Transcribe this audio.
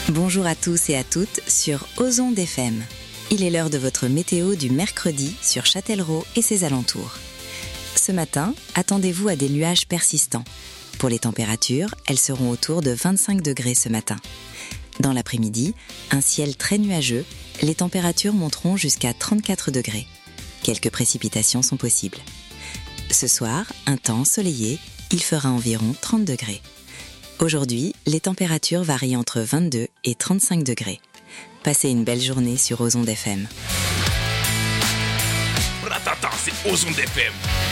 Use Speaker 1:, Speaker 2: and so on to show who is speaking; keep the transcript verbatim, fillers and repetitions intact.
Speaker 1: Bonjour à tous et à toutes sur Ozonde F M. Il est l'heure de votre météo du mercredi sur Châtellerault et ses alentours. Ce matin, attendez-vous à des nuages persistants. Pour les températures, elles seront autour de vingt-cinq degrés ce matin. Dans l'après-midi, un ciel très nuageux, les températures monteront jusqu'à trente-quatre degrés. Quelques précipitations sont possibles. Ce soir, un temps ensoleillé, il fera environ trente degrés. Aujourd'hui, les températures varient entre vingt-deux et trente-cinq degrés. Passez une belle journée sur Ozonde F M.
Speaker 2: Ratata, c'est Ozonde F M.